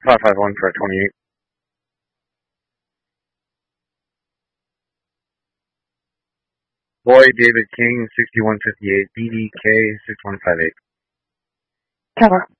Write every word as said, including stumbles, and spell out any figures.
five five one for twenty-eight. Boy David King, sixty-one fifty-eight. B D K, six one five eight. Cover.